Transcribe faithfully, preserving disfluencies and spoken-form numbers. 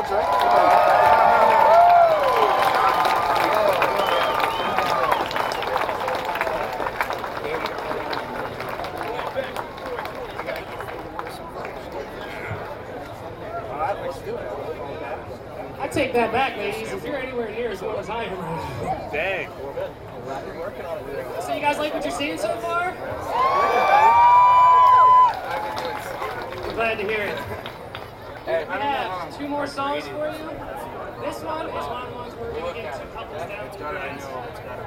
I take that back, ladies. If you're anywhere near as well as I am. Dang. So you guys like what you're seeing so far? I'm glad to hear it. I have two more songs for you. This one is one of the ones where we're going to get two couples down to the dance.